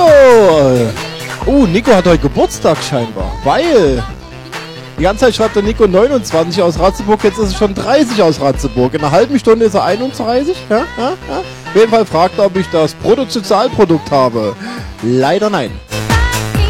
Nico! Nico hat heute Geburtstag scheinbar. Weil die ganze Zeit schreibt der Nico 29 aus Ratzeburg, jetzt ist es schon 30 aus Ratzeburg. In einer halben Stunde ist er 31. Ja? Auf jeden Fall fragt er, ob ich das Bruttosozialprodukt habe. Leider nein.